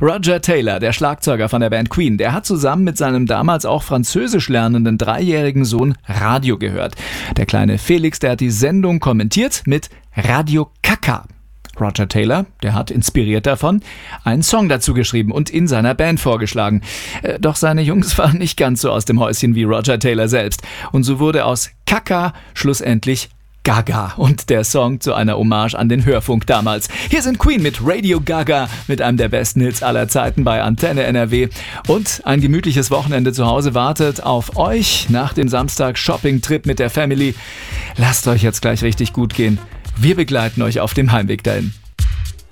Roger Taylor, der Schlagzeuger von der Band Queen, der hat zusammen mit seinem damals auch Französisch lernenden 3-jährigen Sohn Radio gehört. Der kleine Felix, der hat die Sendung kommentiert mit Radio Kaka. Roger Taylor, der hat inspiriert davon einen Song dazu geschrieben und in seiner Band vorgeschlagen. Doch seine Jungs waren nicht ganz so aus dem Häuschen wie Roger Taylor selbst. Und so wurde aus Kaka schlussendlich Gaga und der Song zu einer Hommage an den Hörfunk damals. Hier sind Queen mit Radio Gaga, mit einem der besten Hits aller Zeiten bei Antenne NRW. Und ein gemütliches Wochenende zu Hause wartet auf euch nach dem Samstag-Shopping-Trip mit der Family. Lasst euch jetzt gleich richtig gut gehen. Wir begleiten euch auf dem Heimweg dahin.